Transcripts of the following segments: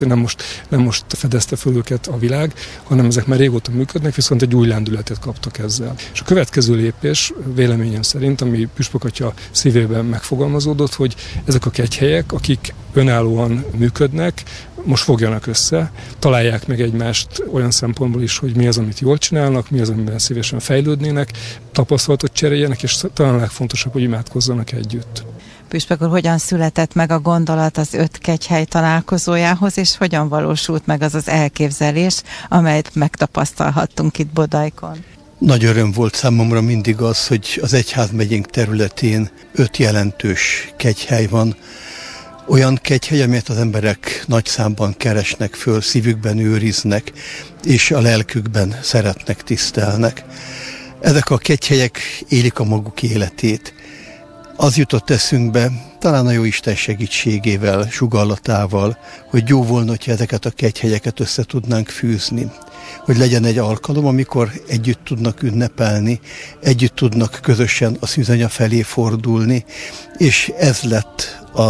Nem most fedezte föl őket a világ, hanem ezek már régóta működnek, viszont egy új lendületet kaptak ezzel. És a következő lépés véleményem szerint, ami Püspök Atya szívében megfogalmazódott, hogy ezek a kegyhelyek, akik önállóan működnek, most fogjanak össze, találják meg egymást olyan szempontból is, hogy mi az, amit jól csinálnak, mi az, amiben szívesen fejlődnének, tapasztalatot cseréljenek, és talán legfontosabb, hogy imádkozzanak együtt. Püspök úr, hogyan született meg a gondolat az 5 kegyhely találkozójához, és hogyan valósult meg az az elképzelés, amelyet megtapasztalhattunk itt Bodajkon? Nagy öröm volt számomra mindig az, hogy az egyházmegyénk területén 5 jelentős kegyhely van. Olyan kegyhely, amelyet az emberek nagy számban keresnek föl, szívükben őriznek, és a lelkükben szeretnek, tisztelnek. Ezek a kegyhelyek élik a maguk életét. Az jutott eszünkbe, talán a Jóisten segítségével, sugallатával, hogy jó volna, hogyha ezeket a kegyhelyeket össze tudnánk fűzni. Hogy legyen egy alkalom, amikor együtt tudnak ünnepelni, együtt tudnak közösen a szűzanya felé fordulni, és ez lett a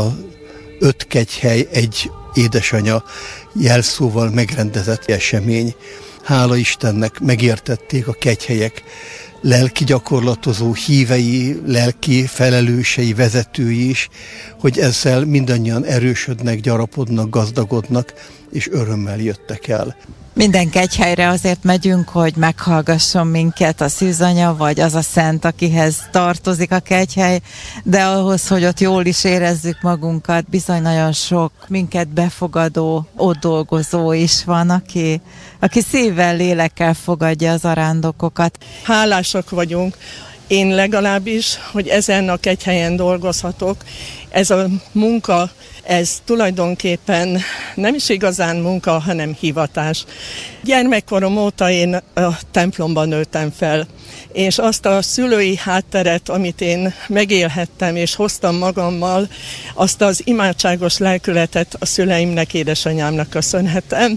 5 kegyhely egy édesanya jelszóval megrendezett esemény. Hála Istennek megértették a kegyhelyek lelki gyakorlatozó hívei, lelki felelősei, vezetői is, hogy ezzel mindannyian erősödnek, gyarapodnak, gazdagodnak, és örömmel jöttek el. Minden kegyhelyre azért megyünk, hogy meghallgasson minket a szűzanya, vagy az a szent, akihez tartozik a kegyhely, de ahhoz, hogy ott jól is érezzük magunkat, bizony nagyon sok minket befogadó, ott dolgozó is van, aki szívvel, lélekkel fogadja az arándokokat. Hálásak vagyunk, én legalábbis, hogy ezen a kegyhelyen dolgozhatok. Ez a munka, ez tulajdonképpen nem is igazán munka, hanem hivatás. Gyermekkorom óta én a templomban nőttem fel, és azt a szülői hátteret, amit én megélhettem és hoztam magammal, azt az imádságos lelkületet a szüleimnek, édesanyámnak köszönhetem,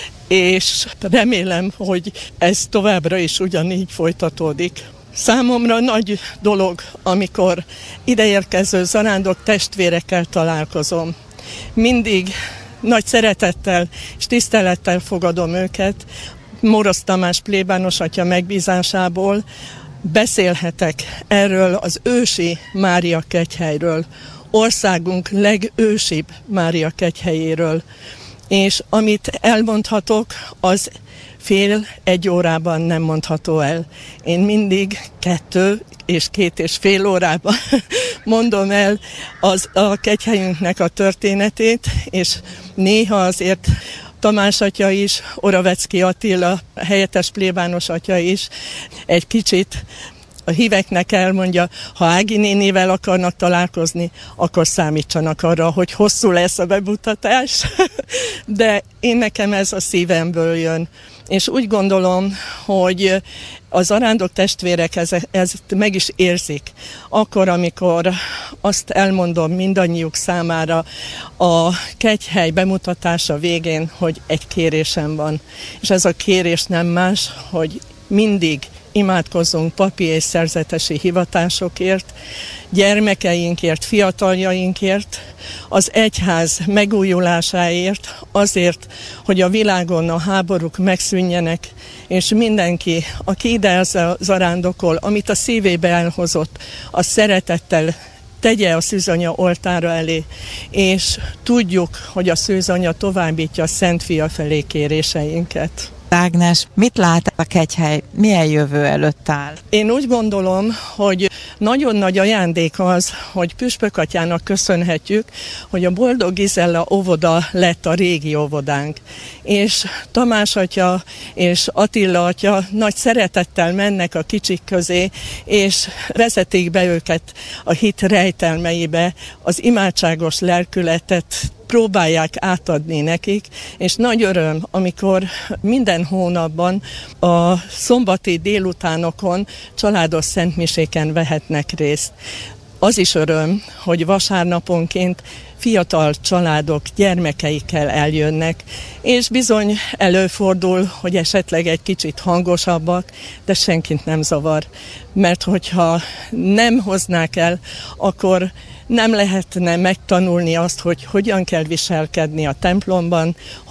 és remélem, hogy ez továbbra is ugyanígy folytatódik. Számomra nagy dolog, amikor ideérkező zarándok testvérekkel találkozom. Mindig nagy szeretettel és tisztelettel fogadom őket. Moroz Tamás plébános atya megbízásából beszélhetek erről az ősi Mária kegyhelyről, országunk legősibb Mária kegyhelyéről. És amit elmondhatok, az fél-egy órában nem mondható el. Én mindig 2 és 2,5 órában mondom el a kegyhelyünknek a történetét, és néha azért Tamás atya is, Oravecki Attila, helyettes plébános atya is egy kicsit a híveknek elmondja, ha Ági nénivel akarnak találkozni, akkor számítsanak arra, hogy hosszú lesz a bemutatás, de nekem ez a szívemből jön. És úgy gondolom, hogy az arándok testvérek ezt meg is érzik. Akkor, amikor azt elmondom mindannyiuk számára a kegyhely bemutatása végén, hogy egy kérésem van. És ez a kérés nem más, hogy mindig imádkozzunk papi és szerzetesi hivatásokért, gyermekeinkért, fiataljainkért, az egyház megújulásáért, azért, hogy a világon a háborúk megszűnjenek, és mindenki, aki ide zarándokol, amit a szívébe elhozott, a szeretettel tegye a szűzanya oltára elé, és tudjuk, hogy a szűzanya továbbítja a Szent Fia felé kéréseinket. Ágnes, mit lát a kegyhely? Milyen jövő előtt áll? Én úgy gondolom, hogy nagyon nagy ajándék az, hogy Püspök atyának köszönhetjük, hogy a Boldog Gizella óvoda lett a régi óvodánk. És Tamás atya és Attila atya nagy szeretettel mennek a kicsik közé, és vezetik be őket a hit rejtelmeibe, az imádságos lelkületet próbálják átadni nekik, és nagy öröm, amikor minden hónapban a szombati délutánokon családos szentmiséken vehetnek részt. Az is öröm, hogy vasárnaponként fiatal családok gyermekeikkel eljönnek, és bizony előfordul, hogy esetleg egy kicsit hangosabbak, de senkit nem zavar. Mert hogyha nem hoznák el, akkor nem lehetne megtanulni azt, hogy hogyan kell viselkedni a templomban,